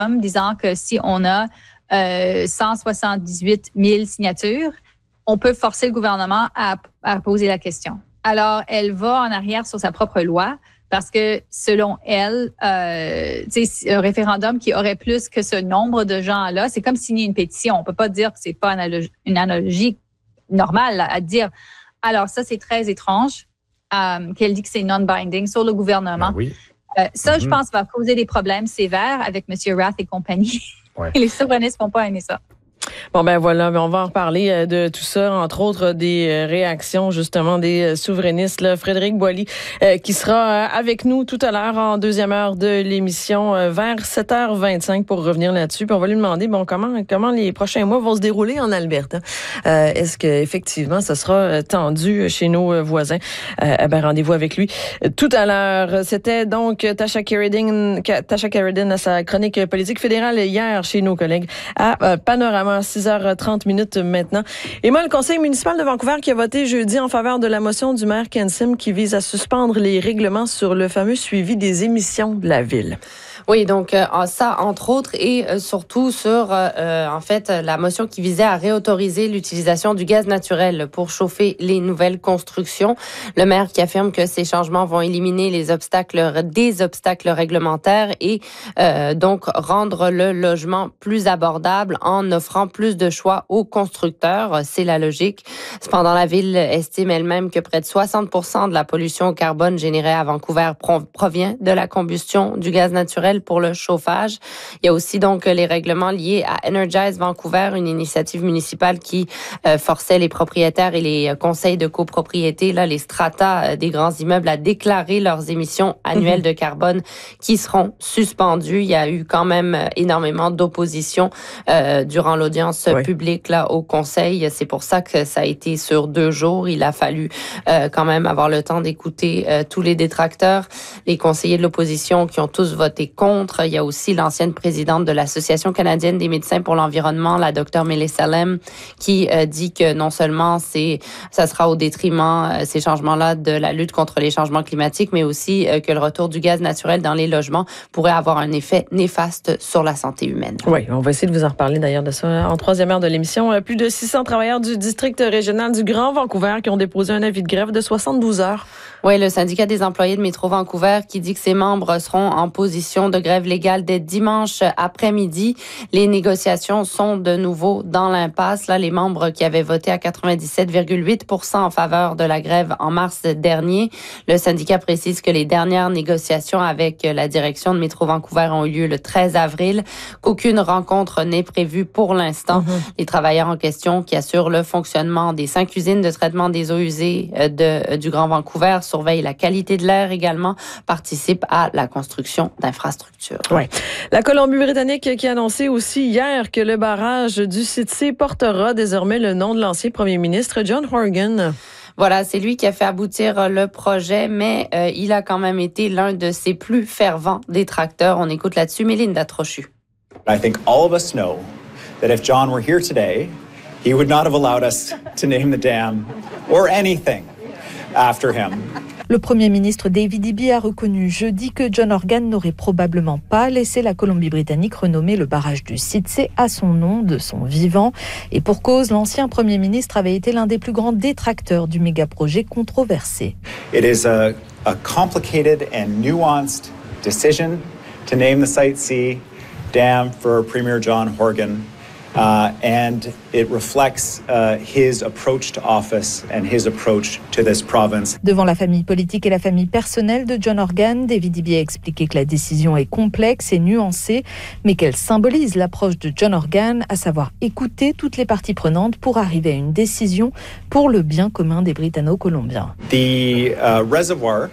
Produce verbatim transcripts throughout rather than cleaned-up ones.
disant que si on a euh, cent soixante-dix-huit mille signatures, on peut forcer le gouvernement à, à poser la question. Alors, elle va en arrière sur sa propre loi parce que, selon elle, euh, un référendum qui aurait plus que ce nombre de gens-là, c'est comme signer une pétition. On peut pas dire que c'est pas une analogie normale à dire. Alors, ça, c'est très étrange euh, qu'elle dit que c'est non-binding sur le gouvernement. Ben oui. Euh, ça, mm-hmm. je pense, va causer des problèmes sévères avec M. Rath et compagnie. Ouais. Les souverainistes vont pas aimer ça. Bon, ben voilà, on va en reparler de tout ça, entre autres des réactions justement des souverainistes. Là. Frédéric Boily euh, qui sera avec nous tout à l'heure en deuxième heure de l'émission euh, vers sept heures vingt-cinq pour revenir là-dessus. Puis on va lui demander bon comment comment les prochains mois vont se dérouler en Alberta. Euh, est-ce que effectivement ça sera tendu chez nos voisins? Euh, ben rendez-vous avec lui tout à l'heure. C'était donc Tasha Sheridan, Tasha Sheridan à sa chronique politique fédérale hier chez nos collègues à euh, Panorama. six heures trente minutes maintenant. Et moi, le conseil municipal de Vancouver qui a voté jeudi en faveur de la motion du maire Ken Sim qui vise à suspendre les règlements sur le fameux suivi des émissions de la ville. Oui, donc euh, ça, entre autres, et euh, surtout sur, euh, en fait, la motion qui visait à réautoriser l'utilisation du gaz naturel pour chauffer les nouvelles constructions. Le maire qui affirme que ces changements vont éliminer les obstacles, des obstacles réglementaires et euh, donc rendre le logement plus abordable en offrant plus de choix aux constructeurs. C'est la logique. Cependant, la ville estime elle-même que près de soixante pour cent de la pollution au carbone générée à Vancouver provient de la combustion du gaz naturel pour le chauffage. Il y a aussi donc les règlements liés à Energize Vancouver, une initiative municipale qui euh, forçait les propriétaires et les conseils de copropriété, là, les strata euh, des grands immeubles à déclarer leurs émissions annuelles de carbone qui seront suspendues. Il y a eu quand même énormément d'opposition euh, durant l'audience oui. publique là au conseil. C'est pour ça que ça a été sur deux jours. Il a fallu euh, quand même avoir le temps d'écouter euh, tous les détracteurs, les conseillers de l'opposition qui ont tous voté contre. Il y a aussi l'ancienne présidente de l'Association canadienne des médecins pour l'environnement, la docteure Melissa Lem, qui euh, dit que non seulement c'est, ça sera au détriment, euh, ces changements-là, de la lutte contre les changements climatiques, mais aussi euh, que le retour du gaz naturel dans les logements pourrait avoir un effet néfaste sur la santé humaine. Oui, on va essayer de vous en reparler d'ailleurs de ça en troisième heure de l'émission. Plus de six cents travailleurs du district régional du Grand Vancouver qui ont déposé un avis de grève de soixante-douze heures. Oui, le syndicat des employés de Métro Vancouver qui dit que ses membres seront en position de grève légale dès dimanche après-midi. Les négociations sont de nouveau dans l'impasse. Là, les membres qui avaient voté à quatre-vingt-dix-sept virgule huit pour cent en faveur de la grève en mars dernier. Le syndicat précise que les dernières négociations avec la direction de Métro Vancouver ont eu lieu le treize avril, qu'aucune rencontre n'est prévue pour l'instant. Mm-hmm. Les travailleurs en question qui assurent le fonctionnement des cinq usines de traitement des eaux usées de, du Grand Vancouver surveillent la qualité de l'air également, participent à la construction d'infrastructures. Ouais. La Colombie-Britannique qui a annoncé aussi hier que le barrage du site C portera désormais le nom de l'ancien premier ministre John Horgan. Voilà, c'est lui qui a fait aboutir le projet, mais euh, il a quand même été l'un de ses plus fervents détracteurs. On écoute là-dessus Mélinda Trochu. I think all of us know that if John were here today, he would not have allowed us to name the dam or anything after him. Le Premier ministre David Eby a reconnu jeudi que John Horgan n'aurait probablement pas laissé la Colombie-Britannique renommer le barrage du site C à son nom de son vivant. Et pour cause, l'ancien Premier ministre avait été l'un des plus grands détracteurs du méga-projet controversé. It is a, a complicated and nuanced decision to name the Site C dam for Premier John Horgan. Uh, and it reflects uh, his approach to office and his approach to this province. Devant la famille politique et la famille personnelle de John Horgan, David Eby a expliqué que la décision est complexe et nuancée, mais qu'elle symbolise l'approche de John Horgan, à savoir écouter toutes les parties prenantes pour arriver à une décision pour le bien commun des Britanno-Colombiens. The uh, reservoir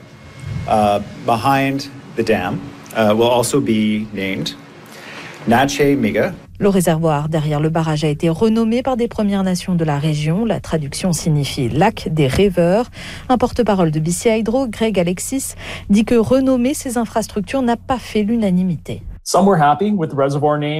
uh, behind the dam uh, will also be named Nache Miga. Le réservoir derrière le barrage a été renommé par des Premières Nations de la région. La traduction signifie « lac des rêveurs ». Un porte-parole de B C Hydro, Greg Alexis, dit que renommer ces infrastructures n'a pas fait l'unanimité. Some were happy with the reservoir name.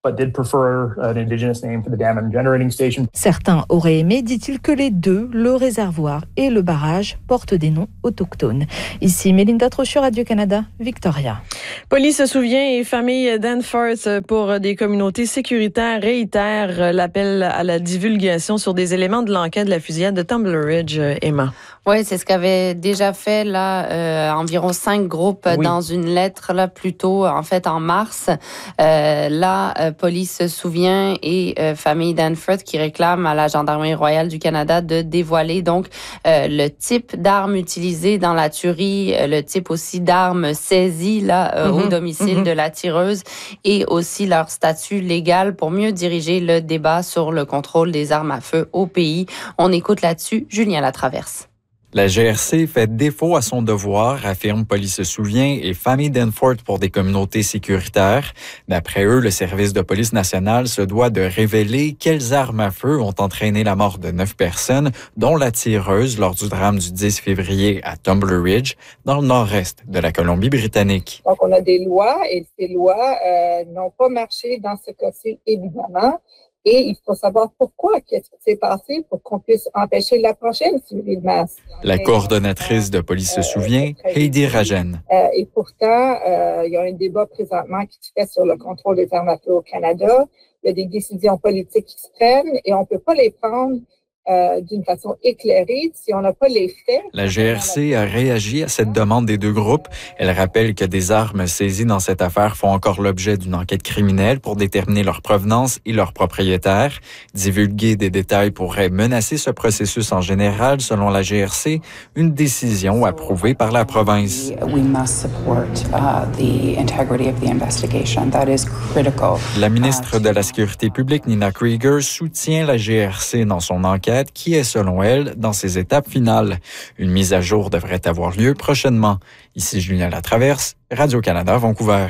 but did prefer an indigenous name for the dam and generating station. Certains auraient aimé, dit-il, que les deux, le réservoir et le barrage, portent des noms autochtones. Ici, Mélinda Trochu, Radio-Canada, Victoria. Police se souvient et famille Danforth pour des communautés sécuritaires réitèrent l'appel à la divulgation sur des éléments de l'enquête de la fusillade de Tumbler Ridge. Emma. Oui, c'est ce qu'avait déjà fait là euh, environ cinq groupes oui. dans une lettre là plus tôt, en fait en mars. Euh, là, euh, police se souvient et euh, famille Danforth qui réclame à la Gendarmerie royale du Canada de dévoiler donc euh, le type d'armes utilisées dans la tuerie, euh, le type aussi d'armes saisies là euh, mm-hmm. au domicile mm-hmm. de la tireuse et aussi leur statut légal pour mieux diriger le débat sur le contrôle des armes à feu au pays. On écoute là-dessus Julien Latraverse. La G R C fait défaut à son devoir, affirme Police se souvient et Famille Danforth pour des communautés sécuritaires. D'après eux, le service de police nationale se doit de révéler quelles armes à feu ont entraîné la mort de neuf personnes, dont la tireuse lors du drame du dix février à Tumbler Ridge, dans le nord-est de la Colombie-Britannique. Donc, on a des lois et ces lois euh, n'ont pas marché dans ce cas-ci, évidemment. Et il faut savoir pourquoi, qu'est-ce qui s'est passé pour qu'on puisse empêcher la prochaine tuerie de masse. La coordonnatrice de Police se souvient, Heidi Rajen. Euh, et pourtant, euh, il y a un débat présentement qui se fait sur le contrôle des armes à feu au Canada. Il y a des décisions politiques qui se prennent et on ne peut pas les prendre Euh, d'une façon éclairée si on n'a pas les faits. La G R C a réagi à cette demande des deux groupes. Elle rappelle que des armes saisies dans cette affaire font encore l'objet d'une enquête criminelle pour déterminer leur provenance et leur propriétaire. Divulguer des détails pourrait menacer ce processus en général, selon la G R C, une décision approuvée par la province. We must support uh, the integrity of the investigation. That is critical. La ministre de la Sécurité publique, Nina Krieger, soutient la G R C dans son enquête qui est, selon elle, dans ses étapes finales. Une mise à jour devrait avoir lieu prochainement. Ici Julien Latraverse, Radio-Canada, Vancouver.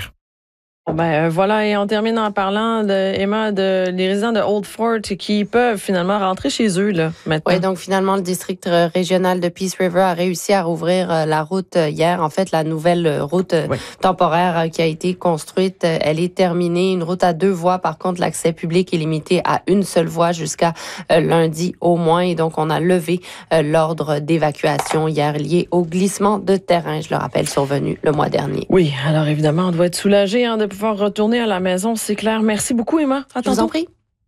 Ben voilà, et on termine en parlant de Emma, de les résidents de Old Fort qui peuvent finalement rentrer chez eux là maintenant. Oui, donc finalement le district régional de Peace River a réussi à rouvrir la route hier. En fait, la nouvelle route oui. temporaire qui a été construite, elle est terminée. Une route à deux voies. Par contre, l'accès public est limité à une seule voie jusqu'à lundi au moins. Et donc, on a levé l'ordre d'évacuation hier lié au glissement de terrain, je le rappelle, survenu le mois dernier. Oui, alors évidemment, on doit être soulagé hein, de pouvoir retourner à la maison, c'est clair. Merci beaucoup, Emma. À Je vous en prie.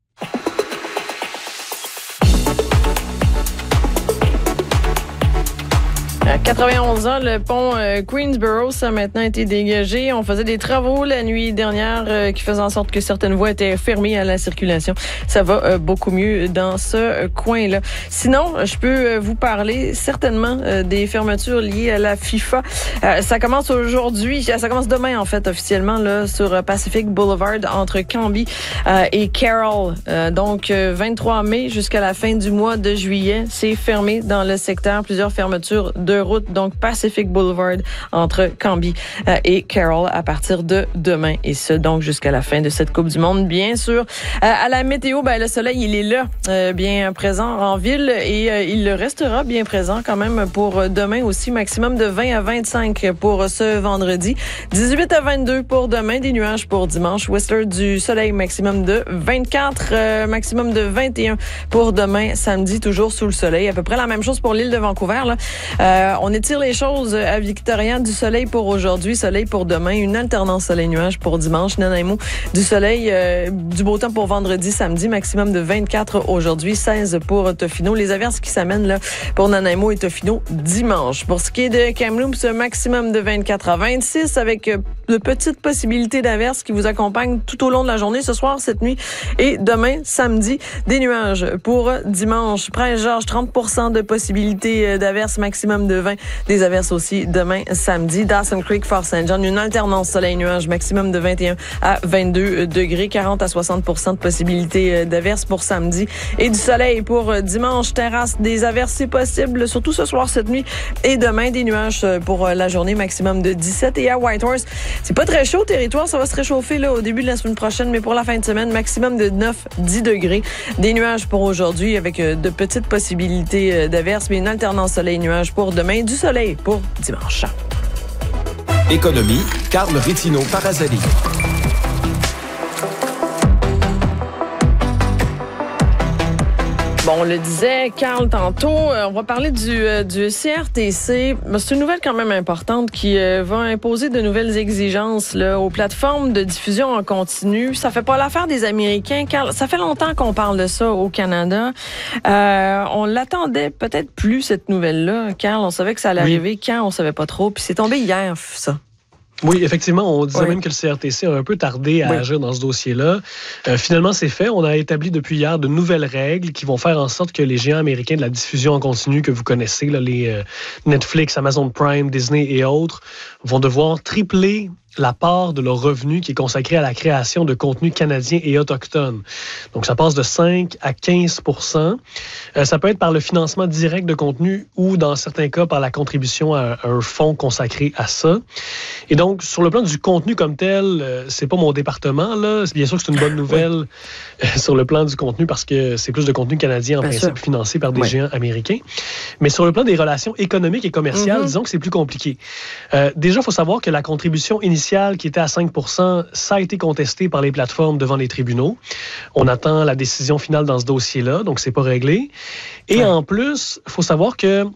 À quatre-vingt-onze ans, le pont euh, Queensborough a maintenant été dégagé. On faisait des travaux la nuit dernière euh, qui faisaient en sorte que certaines voies étaient fermées à la circulation. Ça va euh, beaucoup mieux dans ce euh, coin-là. Sinon, je peux euh, vous parler certainement euh, des fermetures liées à la FIFA. Euh, ça commence aujourd'hui, ça commence demain en fait officiellement là sur Pacific Boulevard entre Cambie euh, et Carroll. Euh, donc euh, vingt-trois mai jusqu'à la fin du mois de juillet, c'est fermé dans le secteur. Plusieurs fermetures de route, donc Pacific Boulevard entre Cambie euh, et Carroll à partir de demain. Et ce, donc, jusqu'à la fin de cette Coupe du Monde, bien sûr. Euh, à la météo, ben, le soleil, il est là, euh, bien présent en ville et euh, il le restera bien présent quand même pour demain aussi. Maximum de vingt à vingt-cinq pour ce vendredi. dix-huit à vingt-deux pour demain. Des nuages pour dimanche. Whistler, du soleil, maximum de vingt-quatre, euh, maximum de vingt et un pour demain. Samedi, toujours sous le soleil. À peu près la même chose pour l'île de Vancouver, là. Euh, on étire les choses à Victoria. Du soleil pour aujourd'hui, soleil pour demain, une alternance soleil-nuage pour dimanche. Nanaimo, du soleil, euh, du beau temps pour vendredi, samedi, maximum de vingt-quatre aujourd'hui, seize pour Tofino. Les averses qui s'amènent là pour Nanaimo et Tofino dimanche. Pour ce qui est de Kamloops, maximum de vingt-quatre à vingt-six avec de petites possibilités d'averses qui vous accompagnent tout au long de la journée ce soir, cette nuit et demain, samedi. Des nuages pour dimanche. Prince-Georges, trente pour cent de possibilités d'averses, maximum de vingt. Des averses aussi demain, samedi. Dawson Creek, Fort Saint John, une alternance soleil-nuage, maximum de vingt et un à vingt-deux degrés, quarante à soixante pour cent de possibilités d'averses pour samedi. Et du soleil pour dimanche, terrasse, des averses c'est possible, surtout ce soir, cette nuit et demain, des nuages pour la journée, maximum de dix-sept. Et à Whitehorse, c'est pas très chaud au territoire, ça va se réchauffer là au début de la semaine prochaine, mais pour la fin de semaine, maximum de neuf à dix degrés. Des nuages pour aujourd'hui avec de petites possibilités d'averses, mais une alternance soleil-nuage pour demain, du soleil pour dimanche. Économie, Carl Rittino Parazali. Bon, on le disait, Carl, tantôt, euh, on va parler du, euh, du C R T C. C'est une nouvelle quand même importante qui euh, va imposer de nouvelles exigences là, aux plateformes de diffusion en continu. Ça fait pas l'affaire des Américains, Carl. Ça fait longtemps qu'on parle de ça au Canada. Euh, on l'attendait peut-être plus, cette nouvelle-là, Carl. On savait que ça allait oui. arriver quand, on savait pas trop. Puis c'est tombé hier, ça. Oui, effectivement, on disait oui. même que le C R T C a un peu tardé à oui. agir dans ce dossier-là. Euh, finalement, c'est fait. On a établi depuis hier de nouvelles règles qui vont faire en sorte que les géants américains de la diffusion en continu que vous connaissez, là, les euh, Netflix, Amazon Prime, Disney et autres, vont devoir tripler la part de leur revenu qui est consacrée à la création de contenus canadiens et autochtones. Donc, ça passe de cinq à quinze pour cent. Euh, ça peut être par le financement direct de contenu ou, dans certains cas, par la contribution à un fonds consacré à ça. Et donc, sur le plan du contenu comme tel, euh, c'est pas mon département, là. Bien sûr que c'est une bonne nouvelle oui. euh, sur le plan du contenu parce que c'est plus de contenu canadien, en Bien principe, sûr. financé par des oui. géants américains. Mais sur le plan des relations économiques et commerciales, mm-hmm. disons que c'est plus compliqué. Euh, déjà, il faut savoir que la contribution initiale qui était à cinq pour cent, ça a été contesté par les plateformes devant les tribunaux. On attend la décision finale dans ce dossier-là, donc c'est pas réglé. Et ouais. en plus, il faut savoir que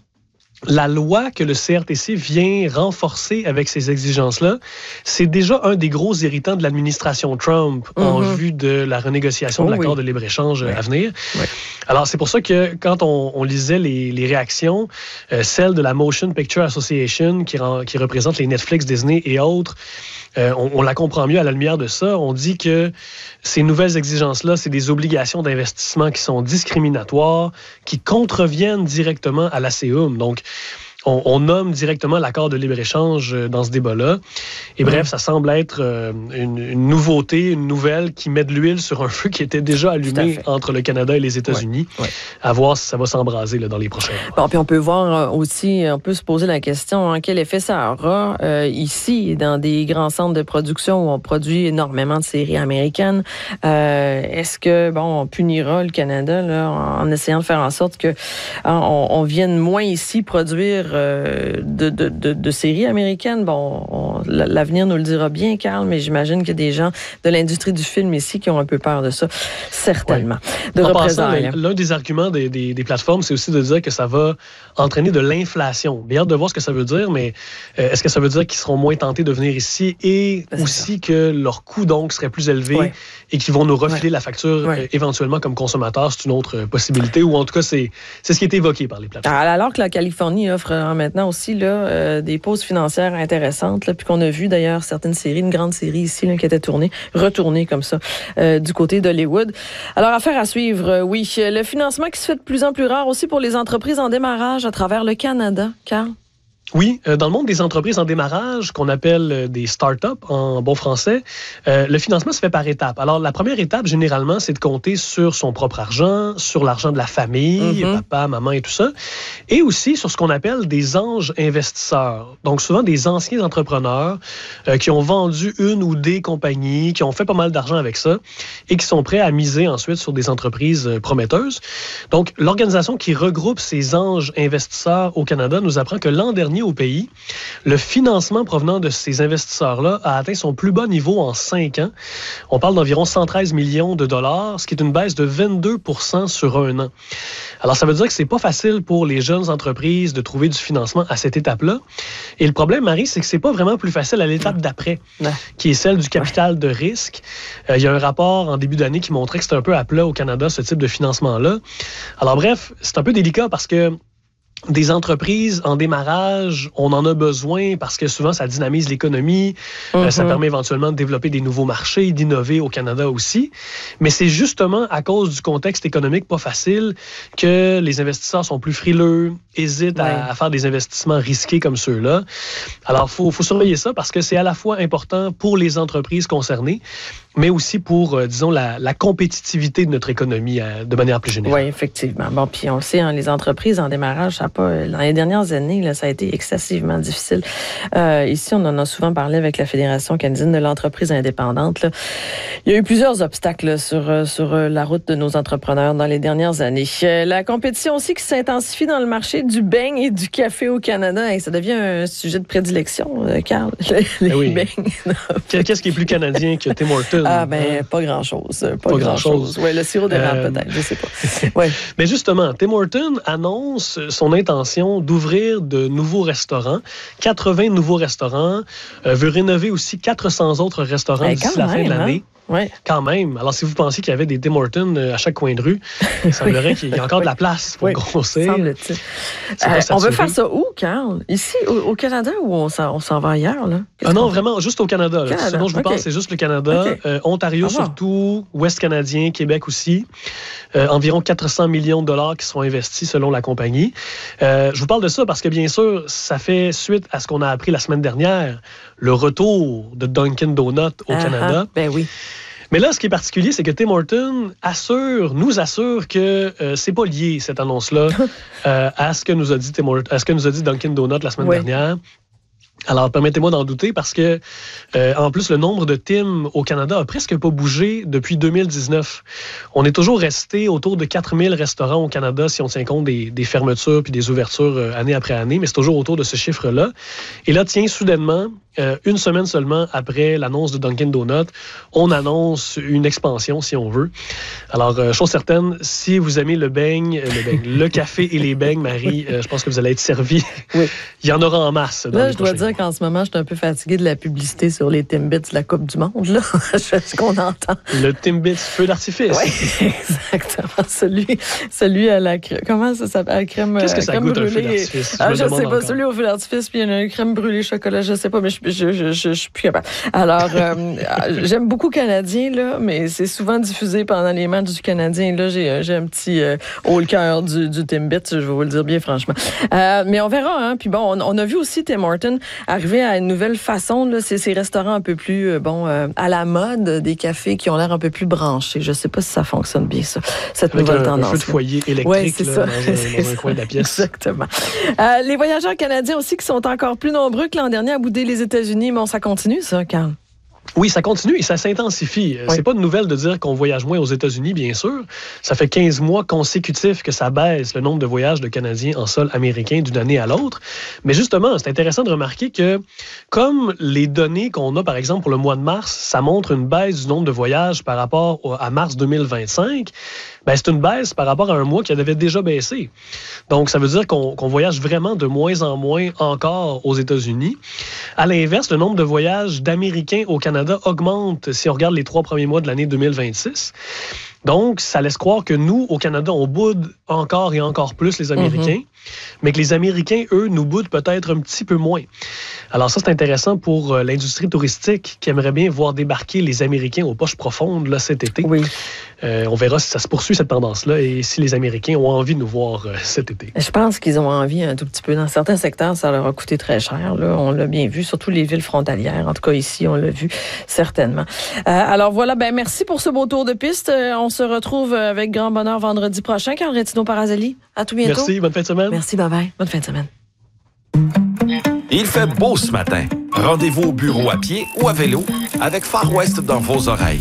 la loi que le C R T C vient renforcer avec ces exigences-là, c'est déjà un des gros irritants de l'administration Trump mm-hmm. en vue de la renégociation oh, de l'accord oui. de libre-échange oui. à venir. Oui. Alors, c'est pour ça que quand on, on lisait les, les réactions, euh, celles de la Motion Picture Association, qui, rend, qui représente les Netflix, Disney et autres, euh, on, on la comprend mieux à la lumière de ça. On dit que ces nouvelles exigences-là, c'est des obligations d'investissement qui sont discriminatoires, qui contreviennent directement à l'A C U M. Donc, On, on nomme directement l'accord de libre-échange dans ce débat-là. Et bref, mmh. ça semble être euh, une, une nouveauté, une nouvelle qui met de l'huile sur un feu qui était déjà allumé entre le Canada et les États-Unis. Ouais. Ouais. À voir si ça va s'embraser là, dans les prochains mois. Bon, puis on peut voir aussi, on peut se poser la question, hein, quel effet ça aura euh, ici, dans des grands centres de production où on produit énormément de séries américaines. Euh, est-ce que, bon, on punira le Canada là, en essayant de faire en sorte que hein, on, on vienne moins ici produire De, de, de, de séries américaines. Bon, on, l'avenir nous le dira bien, Carl, mais j'imagine qu'il y a des gens de l'industrie du film ici qui ont un peu peur de ça, certainement. Ouais. De en passant, l'un des arguments des, des, des plateformes, c'est aussi de dire que ça va entraîner de l'inflation. Bien hâte de voir ce que ça veut dire, mais euh, est-ce que ça veut dire qu'ils seront moins tentés de venir ici et ben, aussi ça. que leur coût, donc, serait plus élevé ouais. et qu'ils vont nous refiler ouais. la facture ouais. euh, éventuellement comme consommateurs? C'est une autre possibilité, ou en tout cas, c'est, c'est ce qui est évoqué par les plateformes. Alors que la Californie offre maintenant aussi là, euh, des pauses financières intéressantes, là, puis qu'on a vu d'ailleurs certaines séries, une grande série ici là, qui était tournée, retournée comme ça, euh, du côté d'Hollywood. Alors, affaire à suivre, euh, oui. Le financement qui se fait de plus en plus rare aussi pour les entreprises en démarrage à travers le Canada, Carl? Oui, dans le monde des entreprises en démarrage, qu'on appelle des start-up en bon français, euh, le financement se fait par étapes. Alors, la première étape, généralement, c'est de compter sur son propre argent, sur l'argent de la famille, mm-hmm. papa, maman et tout ça, et aussi sur ce qu'on appelle des anges investisseurs. Donc, souvent des anciens entrepreneurs euh, qui ont vendu une ou des compagnies, qui ont fait pas mal d'argent avec ça et qui sont prêts à miser ensuite sur des entreprises prometteuses. Donc, l'organisation qui regroupe ces anges investisseurs au Canada nous apprend que l'an dernier, au pays, le financement provenant de ces investisseurs-là a atteint son plus bas niveau en cinq ans. On parle d'environ cent treize millions de dollars, ce qui est une baisse de vingt-deux pour cent sur un an. Alors, ça veut dire que c'est pas facile pour les jeunes entreprises de trouver du financement à cette étape-là. Et le problème, Marie, c'est que c'est pas vraiment plus facile à l'étape d'après, ouais. qui est celle du capital ouais. de risque. Euh, il y a un rapport en début d'année qui montrait que c'était un peu à plat au Canada, ce type de financement-là. Alors, bref, c'est un peu délicat parce que des entreprises en démarrage, on en a besoin parce que souvent, ça dynamise l'économie, mm-hmm. euh, ça permet éventuellement de développer des nouveaux marchés, d'innover au Canada aussi. Mais c'est justement à cause du contexte économique pas facile que les investisseurs sont plus frileux, hésitent ouais. à, à faire des investissements risqués comme ceux-là. Alors, il faut, faut surveiller ça parce que c'est à la fois important pour les entreprises concernées, mais aussi pour, euh, disons, la, la compétitivité de notre économie euh, de manière plus générale. Oui, effectivement. Bon, puis on le sait, hein, les entreprises en démarrage, ça pas, dans les dernières années, là, ça a été excessivement difficile. Euh, ici, on en a souvent parlé avec la Fédération canadienne de l'entreprise indépendante. Là. Il y a eu plusieurs obstacles là, sur, sur la route de nos entrepreneurs dans les dernières années. Euh, la compétition aussi qui s'intensifie dans le marché du beigne et du café au Canada. Et ça devient un sujet de prédilection, euh, Carl, les oui. beignes. Qu'est-ce qui est plus canadien que Tim Hortons? Ah, ben, hein? pas grand-chose. Pas, pas grand-chose. Grand oui, le sirop d'érable, euh... peut-être, je sais pas. Ouais. Mais justement, Tim Hortons annonce son intention d'ouvrir de nouveaux restaurants, quatre-vingts nouveaux restaurants, euh, veut rénover aussi quatre cents autres restaurants ben, d'ici la même, fin de l'année. Hein? Ouais. Quand même. Alors, si vous pensiez qu'il y avait des Tim Hortons à chaque coin de rue, il semblerait qu'il y a encore de la place pour oui. grossir. Semble-t-il. Euh, on veut faire ça où, Carl? Ici, au, au Canada, ou on s'en, on s'en va ailleurs? Là? Ah non, vraiment, juste au Canada. Là. Canada. Ce dont je vous okay. parle, c'est juste le Canada. Okay. Euh, Ontario ah, surtout, Ouest canadien, Québec aussi. Euh, environ quatre cents millions de dollars qui seront investis selon la compagnie. Euh, je vous parle de ça parce que, bien sûr, ça fait suite à ce qu'on a appris la semaine dernière, le retour de Dunkin' Donuts au ah, Canada. Ah, ben oui. Mais là, ce qui est particulier, c'est que Tim Hortons assure, nous assure que euh, c'est pas lié, cette annonce-là, euh, à ce que nous a dit Tim Hortons, à ce que nous a dit Dunkin' Donuts la semaine oui. dernière. Alors, permettez-moi d'en douter parce que, euh, en plus, le nombre de Tim au Canada a presque pas bougé depuis deux mille dix-neuf. On est toujours resté autour de quatre mille restaurants au Canada si on tient compte des, des fermetures puis des ouvertures euh, année après année, mais c'est toujours autour de ce chiffre-là. Et là, tiens, soudainement, euh, une semaine seulement après l'annonce de Dunkin' Donuts, on annonce une expansion, si on veut. Alors, euh, chose certaine, si vous aimez le beigne, le, beigne, le café et les beignes, Marie, euh, je pense que vous allez être servi. Oui. Il y en aura en masse. Dans là, les je dois dire qu'en ce moment, je suis un peu fatiguée de la publicité sur les Timbits de la Coupe du Monde, là. C'est ce qu'on entend. Le Timbits feu d'artifice. Oui, exactement. Celui, celui à la crème. Comment ça s'appelle? À la crème. Qu'est-ce que ça crème goûte brûlée. Un feu d'artifice? Ah, je, je sais pas. Encore. Celui au feu d'artifice, puis il y a une crème brûlée chocolat, je sais pas, mais je, je, je, je, je suis plus capable. Alors, euh, j'aime beaucoup Canadien, là, mais c'est souvent diffusé pendant les matchs du Canadien. Là, j'ai, j'ai un petit euh, haut le cœur du, du Timbits, je vais vous le dire bien franchement. Euh, mais on verra, hein. Puis bon, on, on a vu aussi Tim Hortons arriver à une nouvelle façon, là, c'est ces restaurants un peu plus, euh, bon, euh, à la mode, des cafés qui ont l'air un peu plus branchés. Je sais pas si ça fonctionne bien, ça, cette avec nouvelle un, tendance. Un feu de foyer électrique ouais, c'est là, ça. dans, un, c'est dans un coin de la pièce. Exactement. Euh, les voyageurs canadiens aussi qui sont encore plus nombreux que l'an dernier à bouder les États-Unis. Bon, ça continue, ça, Carl? Oui, ça continue et ça s'intensifie. Oui. C'est pas une nouvelle de dire qu'on voyage moins aux États-Unis, bien sûr. Ça fait quinze mois consécutifs que ça baisse le nombre de voyages de Canadiens en sol américain d'une année à l'autre. Mais justement, c'est intéressant de remarquer que comme les données qu'on a, par exemple, pour le mois de mars, ça montre une baisse du nombre de voyages par rapport à mars deux mille vingt-cinq, ben, c'est une baisse par rapport à un mois qui avait déjà baissé. Donc, ça veut dire qu'on, qu'on voyage vraiment de moins en moins encore aux États-Unis. À l'inverse, le nombre de voyages d'Américains au Canada augmente si on regarde les trois premiers mois de l'année deux mille vingt-six. Donc, ça laisse croire que nous, au Canada, on boude encore et encore plus les Américains, mm-hmm. mais que les Américains, eux, nous boudent peut-être un petit peu moins. Alors ça, c'est intéressant pour euh, l'industrie touristique qui aimerait bien voir débarquer les Américains aux poches profondes là, cet été. Oui. Euh, on verra si ça se poursuit, cette tendance-là, et si les Américains ont envie de nous voir euh, cet été. Je pense qu'ils ont envie un tout petit peu. Dans certains secteurs, ça leur a coûté très cher. Là. On l'a bien vu, surtout les villes frontalières. En tout cas, ici, on l'a vu certainement. Euh, alors voilà, ben merci pour ce beau tour de piste. Euh, on se retrouve avec grand bonheur vendredi prochain. Carl Rétino-Parazali, à tout bientôt. Merci, bonne fin de semaine. Merci, bye-bye. Bonne fin de semaine. Il fait beau ce matin. Rendez-vous au bureau à pied ou à vélo avec Far West dans vos oreilles.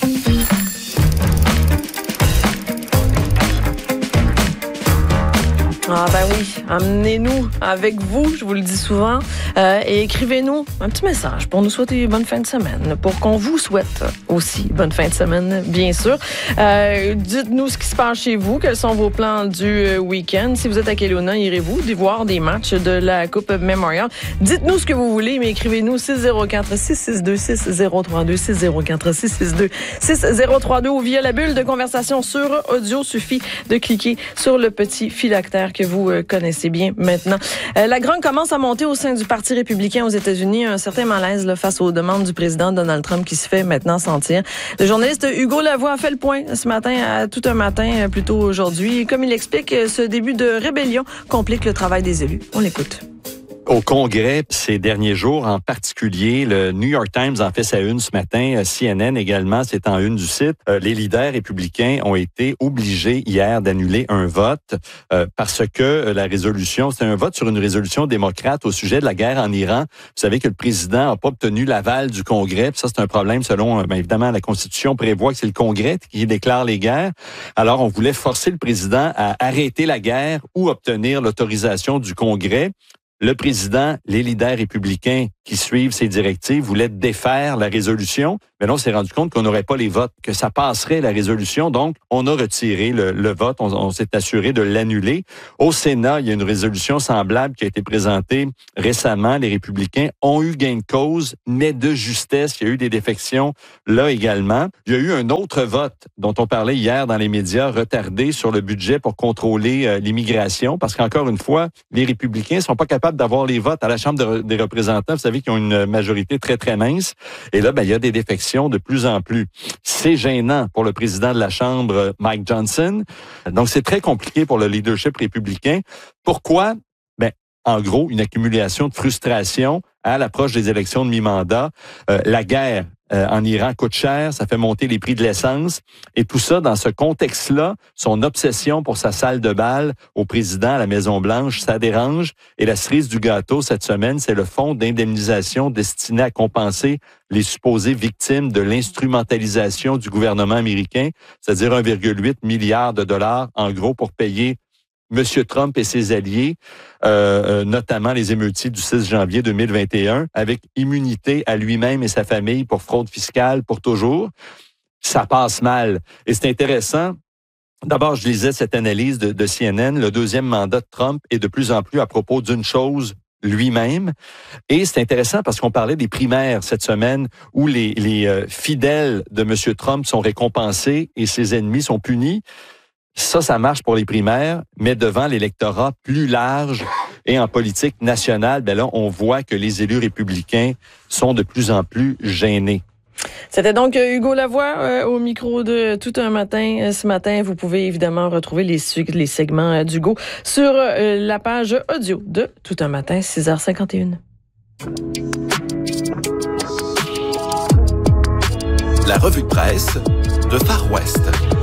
Ah ben oui, amenez-nous avec vous, je vous le dis souvent, euh, et écrivez-nous un petit message pour nous souhaiter bonne fin de semaine, pour qu'on vous souhaite aussi bonne fin de semaine, bien sûr. Euh, dites-nous ce qui se passe chez vous, quels sont vos plans du week-end. Si vous êtes à Kelowna, irez-vous voir des matchs de la Coupe Memorial. Dites-nous ce que vous voulez, mais écrivez-nous six zéro quatre, six six deux, six zéro trois deux, six zéro quatre, six six deux, six zéro trois deux ou via la bulle de conversation sur audio. Suffit de cliquer sur le petit phylactère que vous euh, connaissez bien maintenant. Euh, la grogne commence à monter au sein du Parti républicain aux États-Unis. Un certain malaise là, face aux demandes du président Donald Trump qui se fait maintenant sentir. Le journaliste Hugo Lavoie a fait le point ce matin, à, tout un matin, euh, plutôt aujourd'hui. Et comme il explique, euh, ce début de rébellion complique le travail des élus. On l'écoute. Au Congrès, ces derniers jours en particulier, le New York Times en fait sa une ce matin, C N N également, c'est en une du site. Euh, les leaders républicains ont été obligés hier d'annuler un vote euh, parce que la résolution, c'était un vote sur une résolution démocrate au sujet de la guerre en Iran. Vous savez que le président n'a pas obtenu l'aval du Congrès, puis ça c'est un problème selon, bien évidemment, la Constitution prévoit que c'est le Congrès qui déclare les guerres. Alors on voulait forcer le président à arrêter la guerre ou obtenir l'autorisation du Congrès. le président, les leaders républicains qui suivent ces directives voulaient défaire la résolution. Mais là, on s'est rendu compte qu'on n'aurait pas les votes, que ça passerait la résolution. Donc, on a retiré le, le vote. On, on s'est assuré de l'annuler. Au Sénat, il y a une résolution semblable qui a été présentée récemment. Les républicains ont eu gain de cause, mais de justesse. Il y a eu des défections là également. Il y a eu un autre vote dont on parlait hier dans les médias, retardé sur le budget pour contrôler euh, l'immigration. Parce qu'encore une fois, les républicains sont pas capables d'avoir les votes à la Chambre de, des représentants. Vous savez qu'ils ont une majorité très, très mince. Et là, ben, il y a des défections de plus en plus. C'est gênant pour le président de la Chambre, Mike Johnson. Donc, c'est très compliqué pour le leadership républicain. Pourquoi? Ben, en gros, une accumulation de frustration à l'approche des élections de mi-mandat. Euh, la guerre Euh, en Iran coûte cher, ça fait monter les prix de l'essence. Et tout ça, dans ce contexte-là, son obsession pour sa salle de bal au président à la Maison-Blanche, ça dérange. Et la cerise du gâteau cette semaine, c'est le fonds d'indemnisation destiné à compenser les supposées victimes de l'instrumentalisation du gouvernement américain, c'est-à-dire un virgule huit milliard de dollars, en gros, pour payer M. Trump et ses alliés, euh, notamment les émeutiers du six janvier deux mille vingt et un, avec immunité à lui-même et sa famille pour fraude fiscale pour toujours. Ça passe mal. Et c'est intéressant. D'abord, je lisais cette analyse de, de C N N. Le deuxième mandat de Trump est de plus en plus à propos d'une chose, lui-même. Et c'est intéressant parce qu'on parlait des primaires cette semaine où les, les euh, fidèles de M. Trump sont récompensés et ses ennemis sont punis. Ça, ça marche pour les primaires, mais devant l'électorat plus large et en politique nationale, ben là, on voit que les élus républicains sont de plus en plus gênés. C'était donc Hugo Lavoie euh, au micro de Tout un matin. Euh, ce matin, vous pouvez évidemment retrouver les, les segments euh, d'Hugo sur euh, la page audio de Tout un matin, six heures cinquante et une. La revue de presse de Far West.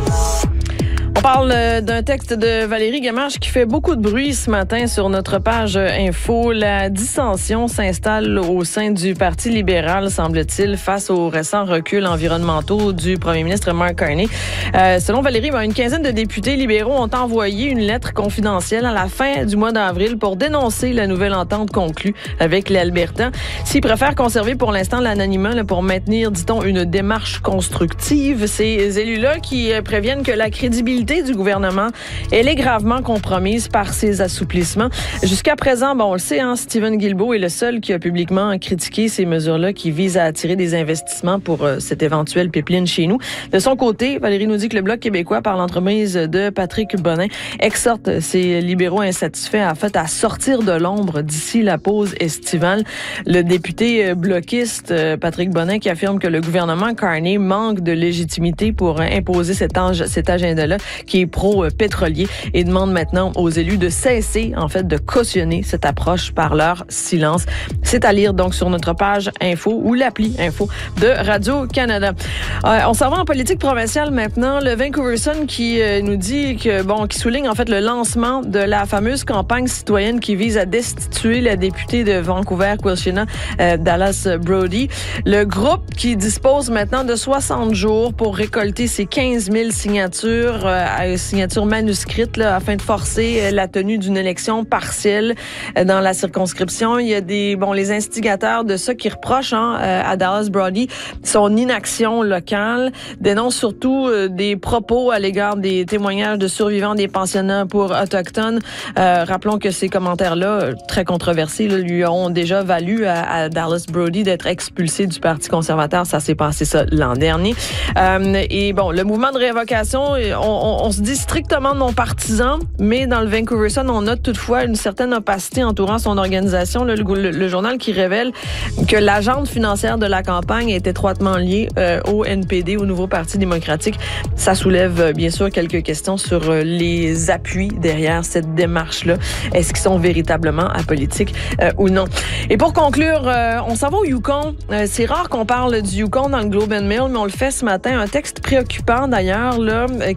On parle d'un texte de Valérie Gamache qui fait beaucoup de bruit ce matin sur notre page info. La dissension s'installe au sein du Parti libéral, semble-t-il, face aux récents reculs environnementaux du premier ministre Mark Carney. Euh, selon Valérie, une quinzaine de députés libéraux ont envoyé une lettre confidentielle à la fin du mois d'avril pour dénoncer la nouvelle entente conclue avec l'Alberta. S'ils préfèrent conserver pour l'instant l'anonymat là, pour maintenir, dit-on, une démarche constructive, ces élus-là qui préviennent que la crédibilité du gouvernement, elle est gravement compromise par ces assouplissements. Jusqu'à présent, bon, on le sait, hein, Stephen Guilbeault est le seul qui a publiquement critiqué ces mesures-là qui visent à attirer des investissements pour euh, cet éventuel pipeline chez nous. De son côté, Valérie nous dit que le Bloc québécois, par l'entremise de Patrick Bonin, exhorte ces libéraux insatisfaits en fait à sortir de l'ombre d'ici la pause estivale. Le député bloquiste Patrick Bonin qui affirme que le gouvernement Carney manque de légitimité pour imposer cet, ag- cet agenda-là qui est pro-pétrolier et demande maintenant aux élus de cesser, en fait, de cautionner cette approche par leur silence. C'est à lire donc sur notre page info ou l'appli info de Radio-Canada. Euh, on s'en va en politique provinciale maintenant. Le Vancouver Sun qui euh, nous dit que, bon, qui souligne en fait le lancement de la fameuse campagne citoyenne qui vise à destituer la députée de Vancouver-Quilchena, euh, Dallas Brody. Le groupe qui dispose maintenant de soixante jours pour récolter ses quinze mille signatures euh, à signature manuscrite là, afin de forcer la tenue d'une élection partielle dans la circonscription. Il y a des bon les instigateurs de ça qui reprochent hein, à Dallas Brody son inaction locale, dénoncent surtout euh, des propos à l'égard des témoignages de survivants des pensionnats pour autochtones. Euh, rappelons que ces commentaires-là, très controversés, là, lui ont déjà valu à, à Dallas Brody d'être expulsé du Parti conservateur. Ça s'est passé ça l'an dernier. Euh, et bon, le mouvement de révocation, on, on On se dit strictement non partisan, mais dans le Vancouver Sun, on note toutefois une certaine opacité entourant son organisation. Le, le, le journal qui révèle que l'agente financière de la campagne est étroitement liée euh, au N P D, au nouveau Parti démocratique. Ça soulève euh, bien sûr quelques questions sur euh, les appuis derrière cette démarche-là. Est-ce qu'ils sont véritablement apolitiques euh, ou non? Et pour conclure, euh, on s'en va au Yukon. Euh, c'est rare qu'on parle du Yukon dans le Globe and Mail, mais on le fait ce matin. Un texte préoccupant d'ailleurs, là, euh, qui s'intéresse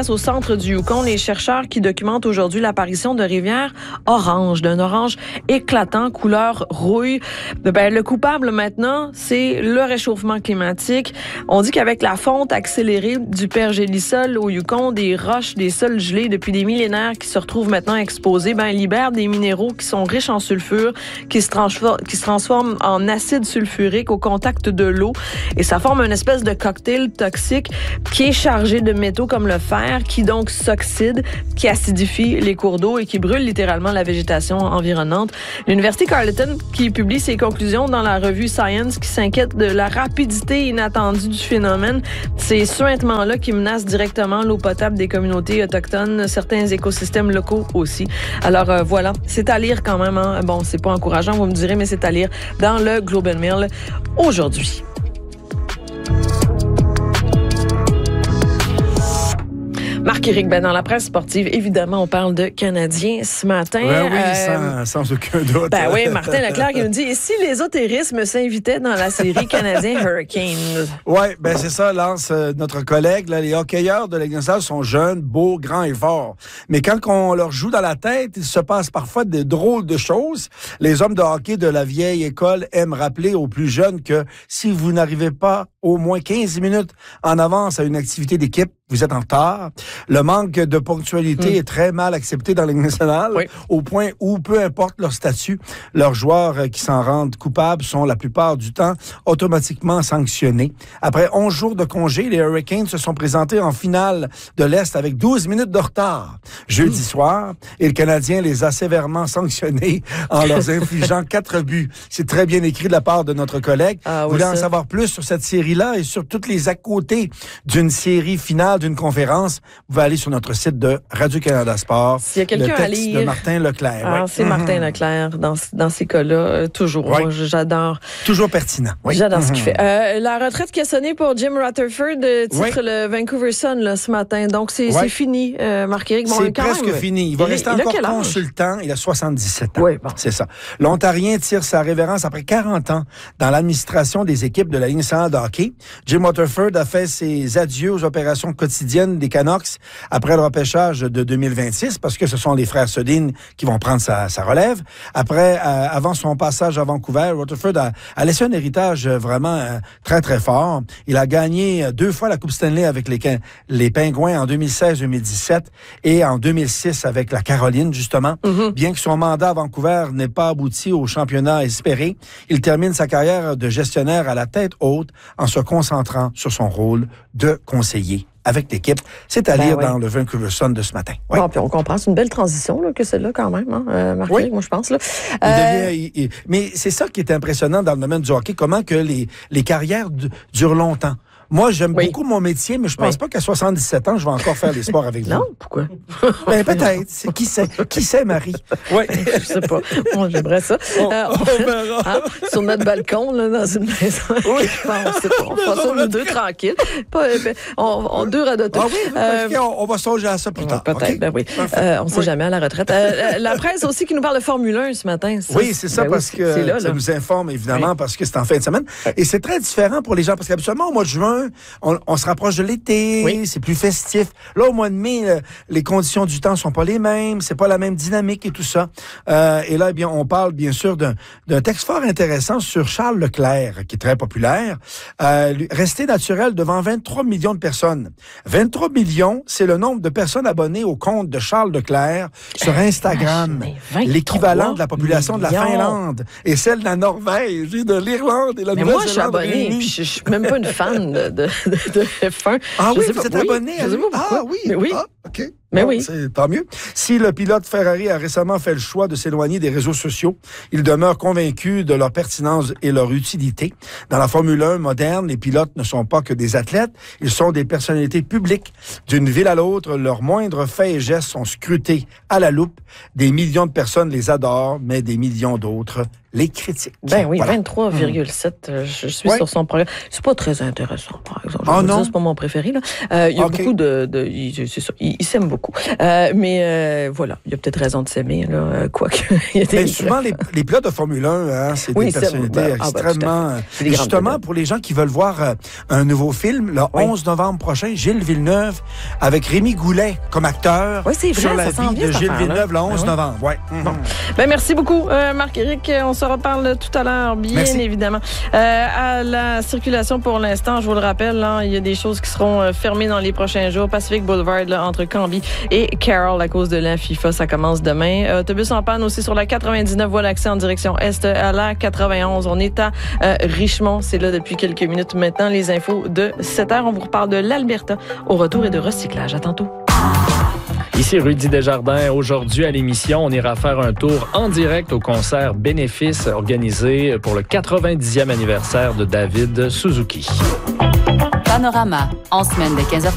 passe au centre du Yukon. Les chercheurs qui documentent aujourd'hui l'apparition de rivières orange, d'un orange éclatant, couleur rouille. Ben, le coupable maintenant, c'est le réchauffement climatique. On dit qu'avec la fonte accélérée du pergélisol au Yukon, des roches, des sols gelés depuis des millénaires qui se retrouvent maintenant exposés, ben, libèrent des minéraux qui sont riches en sulfure, qui se, transforment, qui se transforment en acide sulfurique au contact de l'eau. Et ça forme une espèce de cocktail toxique qui est chargé de métaux comme le fer, qui donc s'oxyde, qui acidifie les cours d'eau et qui brûle littéralement la végétation environnante. L'Université Carleton qui publie ses conclusions dans la revue Science qui s'inquiète de la rapidité inattendue du phénomène. Ces suintements-là qui menacent directement l'eau potable des communautés autochtones, certains écosystèmes locaux aussi. Alors euh, voilà, c'est à lire quand même. Hein. Bon, c'est pas encourageant, vous me direz, mais c'est à lire dans le Globe and Mail aujourd'hui. Marc-Éric, ben dans la presse sportive, évidemment, on parle de Canadiens ce matin. Ben oui, euh, sans, sans aucun doute. Ben oui, Martin Leclerc qui nous dit, et si l'ésotérisme s'invitait dans la série Canadiens Hurricanes? Oui, ben c'est ça, Lance, euh, notre collègue. Là, les hockeyeurs de la Ligue nationale sont jeunes, beaux, grands et forts. Mais quand on leur joue dans la tête, il se passe parfois des drôles de choses. Les hommes de hockey de la vieille école aiment rappeler aux plus jeunes que si vous n'arrivez pas au moins quinze minutes en avance à une activité d'équipe, vous êtes en retard. Le manque de ponctualité mmh. est très mal accepté dans la Ligue nationale, oui. au point où, peu importe leur statut, leurs joueurs qui s'en rendent coupables sont la plupart du temps automatiquement sanctionnés. Après onze jours de congé, les Hurricanes se sont présentés en finale de l'Est avec douze minutes de retard jeudi mmh. soir, et le Canadien les a sévèrement sanctionnés en leur infligeant quatre buts. C'est très bien écrit de la part de notre collègue. Ah, oui, Vous voulez ça. en savoir plus sur cette série-là et sur toutes les à côté d'une série finale d'une conférence, vous pouvez aller sur notre site de Radio-Canada Sport. S'il y a quelqu'un le texte à lire, de Martin Leclerc. Ah, oui. C'est mm-hmm. Martin Leclerc dans, dans ces cas-là, euh, toujours. Oui. Moi, j'adore. Toujours pertinent. Oui. J'adore mm-hmm. ce qu'il fait. Euh, la retraite qui a sonné pour Jim Rutherford, titre oui. le Vancouver Sun là, ce matin. Donc, c'est, oui. c'est fini, euh, Marc-Éric. Bon, c'est presque même, fini. Il va il rester il encore consultant. Il a soixante-dix-sept ans. Oui, bon. C'est ça. L'Ontarien tire sa révérence après quarante ans dans l'administration des équipes de la Ligue nationale de hockey. Jim Rutherford a fait ses adieux aux opérations quotidiennes des Canucks après le repêchage de deux mille vingt-six, parce que ce sont les frères Sedin qui vont prendre sa, sa relève. Après, euh, avant son passage à Vancouver, Rutherford a, a laissé un héritage vraiment euh, très, très fort. Il a gagné deux fois la Coupe Stanley avec les, les Pingouins en deux mille seize deux mille dix-sept et en deux mille six avec la Caroline, justement. Mm-hmm. Bien que son mandat à Vancouver n'ait pas abouti au championnat espéré, il termine sa carrière de gestionnaire à la tête haute en se concentrant sur son rôle de conseiller avec l'équipe. C'est à ben lire oui. dans le Vancouver Sun de ce matin. Ouais. Bon, puis on comprend, c'est une belle transition là, que celle-là quand même, hein, euh, Marc-Éric, oui. moi je pense. Là. Il euh... devient, il, il, mais c'est ça qui est impressionnant dans le domaine du hockey, comment que les, les carrières du, durent longtemps. Moi, j'aime oui. beaucoup mon métier, mais je pense oui. pas qu'à soixante-dix-sept ans, je vais encore faire des sports avec vous. Non, pourquoi? Ben, peut-être. C'est, qui sait? Qui sait, Marie? Oui. Je sais pas. Moi, j'aimerais ça. On, euh, on, on verra. Hein, sur notre balcon, là, dans une maison. Oui. Bon, on sait pas. On fera ça, nous deux, tranquilles. Pas, on, on deux radotés. Ah oui, euh, on, on va songer à ça plus tard. Peut-être, okay? ben oui. Euh, on sait oui. jamais à la retraite. Euh, la presse aussi qui nous parle de Formule un ce matin. Ça, oui, c'est ça, ben parce oui, que là, ça là. nous informe, évidemment, oui. parce que c'est en fin de semaine. Et c'est très différent pour les gens, parce qu'habituellement, au mois de juin, on, on se rapproche de l'été, oui. c'est plus festif. Là, au mois de mai, euh, les conditions du temps sont pas les mêmes, c'est pas la même dynamique et tout ça. Euh, et là, eh bien, on parle bien sûr d'un, d'un texte fort intéressant sur Charles Leclerc, qui est très populaire. Euh, Rester naturel devant vingt-trois millions de personnes. vingt-trois millions, c'est le nombre de personnes abonnées au compte de Charles Leclerc sur Instagram. L'équivalent de la population millions. de la Finlande et celle de la Norvège et de l'Irlande et la Nouvelle-Zélande. Mais moi, je suis abonné, puis je suis même pas une fan de, de, de F un. Ah je oui, vous êtes oui, abonné? Je sais pas pourquoi. Ah oui, mais oui. Ah, OK. Mais bon, oui. C'est, tant mieux. Si le pilote Ferrari a récemment fait le choix de s'éloigner des réseaux sociaux, il demeure convaincu de leur pertinence et leur utilité. Dans la Formule un moderne, les pilotes ne sont pas que des athlètes, ils sont des personnalités publiques. D'une ville à l'autre, leurs moindres faits et gestes sont scrutés à la loupe. Des millions de personnes les adorent, mais des millions d'autres les critiques. Ben oui, voilà. vingt-trois virgule sept, mmh. je suis ouais. sur son programme. C'est pas très intéressant, par exemple. Je oh non? Dire, c'est pas mon préféré, là. Euh, il y a okay. beaucoup de, de il, c'est ça, il, il s'aime beaucoup. beaucoup. Euh, mais euh, voilà, il y a peut-être raison de s'aimer, là, quoique. Il y a des mais souvent, les, les pilotes de Formule un, hein, c'est oui, des personnalités ben, extrêmement... Ah ben, justement, pilotes. Pour les gens qui veulent voir euh, un nouveau film, le oui. onze novembre prochain, Gilles Villeneuve, avec Rémi Goulet comme acteur, oui, c'est vrai, sur la vie de Gilles Villeneuve, le onze novembre. Ouais. Mm-hmm. Bon. Ben, merci beaucoup, euh, Marc-Éric. On se reparle tout à l'heure, bien merci. Évidemment. Euh, à la circulation, pour l'instant, je vous le rappelle, là, il y a des choses qui seront euh, fermées dans les prochains jours. Pacific Boulevard, là, entre Cambie et Carroll, à cause de la FIFA, ça commence demain. Euh, autobus en panne aussi sur la quatre-vingt-dix-neuf, voie d'accès en direction est à la quatre-vingt-onze. On est à euh, Richmond, c'est là depuis quelques minutes maintenant. Les infos de sept heures, on vous reparle de l'Alberta au retour et de recyclage. À tantôt. Ici Rudy Desjardins. Aujourd'hui à l'émission, on ira faire un tour en direct au concert bénéfice organisé pour le quatre-vingt-dixième anniversaire de David Suzuki. Panorama, en semaine de quinze heures trente.